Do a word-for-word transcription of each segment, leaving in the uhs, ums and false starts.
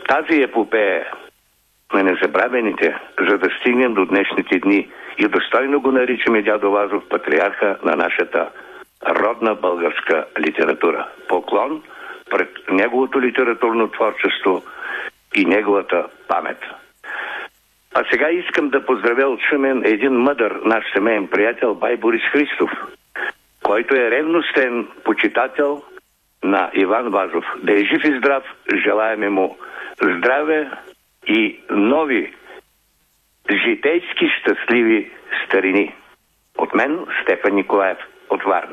тази епопея на незабравените, за да стигнем до днешните дни и достойно го наричаме дядо Лазов патриарха на нашата родна българска литература. Поклон пред неговото литературно творчество и неговата памет. А сега искам да поздравя от Шумен един мъдър наш семейен приятел бай Борис Христов, който е ревностен почитател на Иван Вазов. Да е жив и здрав, желаеме му здраве и нови житейски щастливи старини. От мен Стефан Николаев от Варна.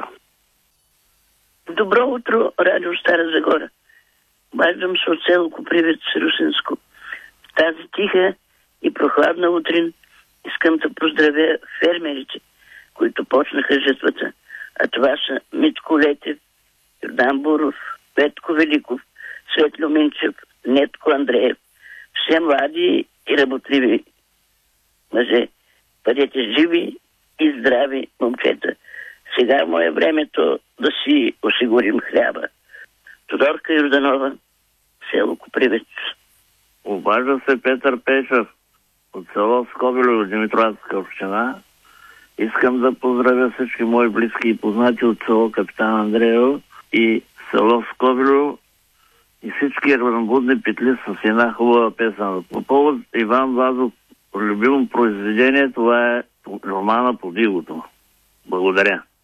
Добро утро, радио Стара Загора. Обаждам се от село Копривец, Русенско. В тази тиха и прохладна утрин искам да поздравя фермерите, които почнаха жетвата. А това са Митко Летев, Йордан Буров, Петко Великов, Светло Минчев, Нетко Андреев. Все млади и работливи мъже. Бъдете живи и здрави, момчета. Сега му е времето да си осигурим хляба. Тодорка Йорданова, село Копривец. Обажда се Петър Пешев от село Скобелево, Димитроватска община. Искам да поздравя всички мои близки и познати от село Капитан Андреево и село Скобелево и всички равнобудни петли с една хубава песен. По повод Иван Вазов, любимо произведение, това е романа Под игото. Благодаря.